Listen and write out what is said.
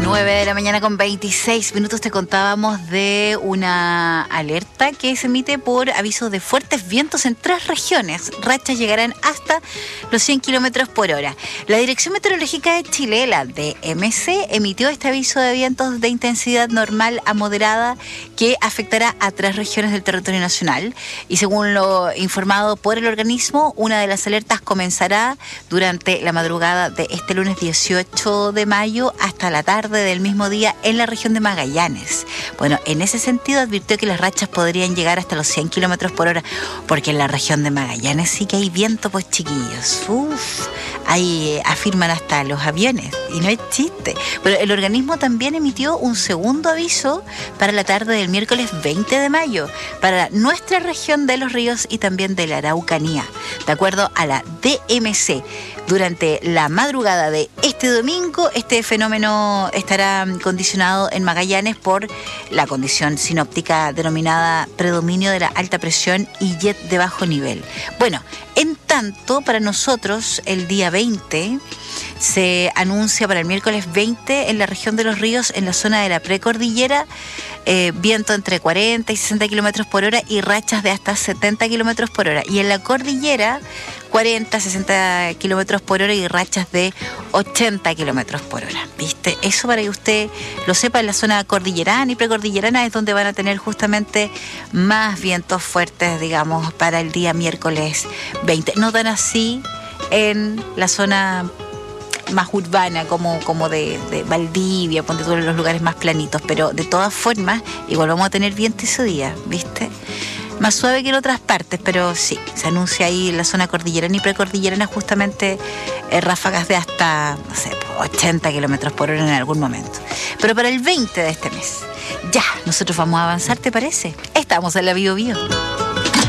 9:26 te contábamos de una alerta que se emite por avisos de fuertes vientos en 3 regiones. Rachas llegarán hasta los 100 kilómetros por hora. La Dirección Meteorológica de Chile, la DMC, emitió este aviso de vientos de intensidad normal a moderada que afectará a 3 regiones del territorio nacional. Y según lo informado por el organismo, una de las alertas comenzará durante la madrugada de este lunes 18 de mayo hasta la tarde del mismo día en la región de Magallanes. Bueno, en ese sentido advirtió que las rachas podrían llegar hasta los 100 kilómetros por hora, porque en la región de Magallanes sí que hay viento, pues chiquillos. Ahí afirman hasta los aviones, y no es chiste. Pero el organismo también emitió un segundo aviso para la tarde del miércoles 20 de mayo, para nuestra región de Los Ríos y también de la Araucanía. De acuerdo a la DMC, durante la madrugada de este domingo, este fenómeno estará condicionado en Magallanes por la condición sinóptica denominada predominio de la alta presión y jet de bajo nivel. Bueno, en tanto, para nosotros, el día 20 se anuncia para el miércoles 20 en la región de Los Ríos, en la zona de la precordillera, viento entre 40 y 60 kilómetros por hora y rachas de hasta 70 kilómetros por hora. Y en la cordillera, 40, 60 kilómetros por hora y rachas de 80 kilómetros por hora. ¿Viste? Eso para que usted lo sepa, en la zona cordillerana y precordillerana es donde van a tener justamente más vientos fuertes, digamos, para el día miércoles 20. No tan así en la zona más urbana como de Valdivia, ponte tú en los lugares más planitos, pero de todas formas igual vamos a tener viento ese día, ¿viste? Más suave que en otras partes, pero sí, se anuncia ahí en la zona cordillerana y precordillerana justamente ráfagas de hasta, no sé, 80 kilómetros por hora en algún momento. Pero para el 20 de este mes, ya, nosotros vamos a avanzar, ¿te parece? Estamos en la Bio Bio.